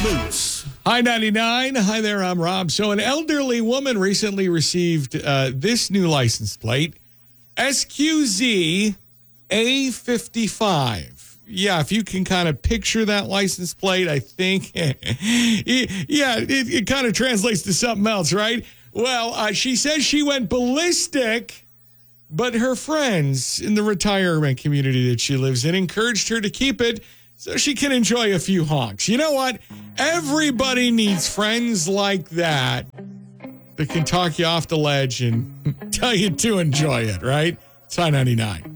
Boots. Hi, 99. Hi there, I'm Rob. So an elderly woman recently received this new license plate, SQZ A55. Yeah, if you can kind of picture that license plate, I think, it kind of translates to something else, right? Well, she says she went ballistic, but her friends in the retirement community that she lives in encouraged her to keep it so she can enjoy a few honks. You know what? Everybody needs friends like that that can talk you off the ledge and tell you to enjoy it, right? It's High 99.